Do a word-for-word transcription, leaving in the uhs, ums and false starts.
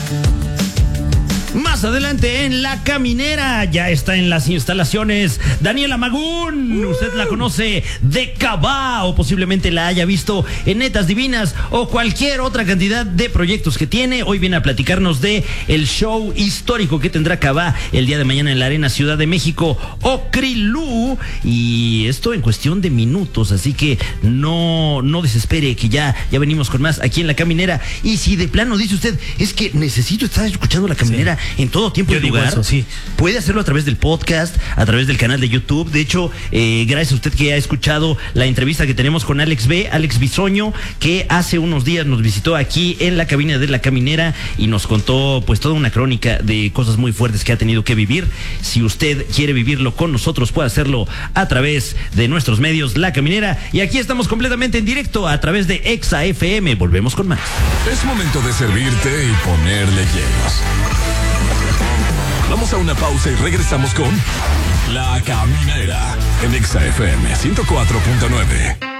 Más adelante en La Caminera ya está en las instalaciones Daniela Magún. Uh. Usted la conoce de Cabá o posiblemente la haya visto en Netas Divinas o cualquier otra cantidad de proyectos que tiene. Hoy viene a platicarnos de el show histórico que tendrá Cabá el día de mañana en la Arena Ciudad de México, Ocrilú, y esto en cuestión de minutos, así que no, no desespere, que ya, ya venimos con más aquí en La Caminera. Y si de plano dice usted, es que necesito estar escuchando La Caminera, sí, en todo tiempo y lugar, eso, sí, puede hacerlo a través del podcast, a través del canal de YouTube. De hecho, eh, gracias a usted que ha escuchado la entrevista que tenemos con Alex B, Alex Bisoño, que hace unos días nos visitó aquí en la cabina de La Caminera y nos contó pues toda una crónica de cosas muy fuertes que ha tenido que vivir. Si usted quiere vivirlo con nosotros, puede hacerlo a través de nuestros medios La Caminera, y aquí estamos completamente en directo a través de Exa F M. Volvemos con más. Es momento de servirte y ponerle hielos. Vamos a una pausa y regresamos con La Caminera en Exa F M ciento cuatro punto nueve.